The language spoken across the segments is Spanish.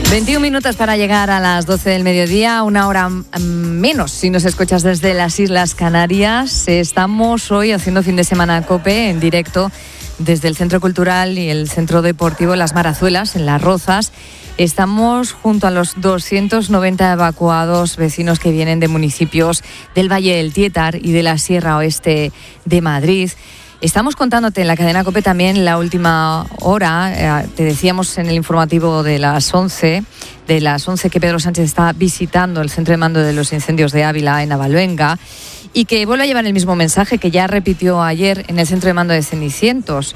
21 minutos para llegar a las 12 del mediodía, una hora menos si nos escuchas desde las Islas Canarias. Estamos hoy haciendo fin de semana COPE en directo desde el Centro Cultural y el Centro Deportivo Las Marazuelas, en Las Rozas. Estamos junto a los 290 evacuados vecinos que vienen de municipios del Valle del Tietar y de la Sierra Oeste de Madrid. Estamos contándote en la cadena COPE también la última hora. Te decíamos en el informativo de las 11 que Pedro Sánchez está visitando el centro de mando de los incendios de Ávila en Abalvenga y que vuelve a llevar el mismo mensaje que ya repitió ayer en el centro de mando de Cenicientos,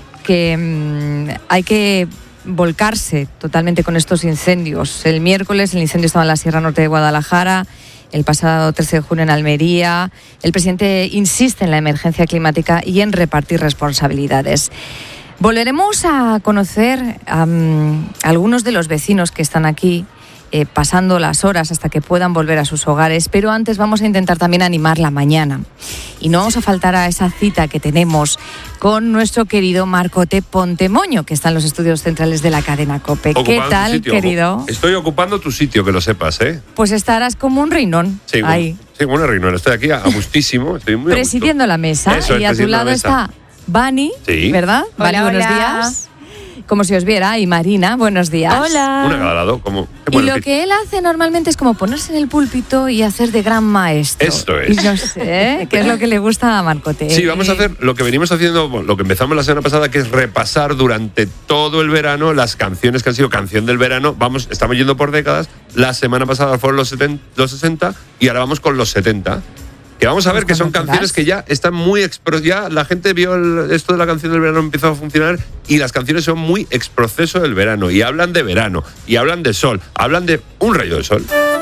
que hay que volcarse totalmente con estos incendios. El miércoles el incendio estaba en la Sierra Norte de Guadalajara, el pasado 13 de junio en Almería. El presidente insiste en la emergencia climática y en repartir responsabilidades. Volveremos a conocer a algunos de los vecinos que están aquí pasando las horas hasta que puedan volver a sus hogares, pero antes vamos a intentar también animar la mañana. Y no vamos a faltar a esa cita que tenemos con nuestro querido Marcote Pontemoño, que está en los estudios centrales de la cadena COPE. ¿Qué tal, querido? Estoy ocupando tu sitio, que lo sepas, ¿eh? Pues estarás como un reinón ahí. Sí, como un reinón. Estoy aquí a gustísimo. Estoy muy presidiendo la mesa. Eso, y a tu lado está Vani, sí. ¿verdad? Hola, Vani, buenos días. Como si os viera. Y Marina, buenos días. Hola. Una cada lado. Y lo que él hace normalmente es como ponerse en el púlpito y hacer de gran maestro. Esto es. Y no sé qué es lo que le gusta a Marcote. Sí, vamos a hacer lo que venimos haciendo, lo que empezamos la semana pasada, que es repasar durante todo el verano las canciones que han sido canción del verano. Estamos yendo por décadas. La semana pasada fueron los 60 y ahora vamos con los 70. Que vamos a ver que son canciones que ya están muy ya la gente vio esto de la canción del verano empezó a funcionar y las canciones son muy exproceso del verano y hablan de verano y hablan de sol, hablan de un rayo del sol.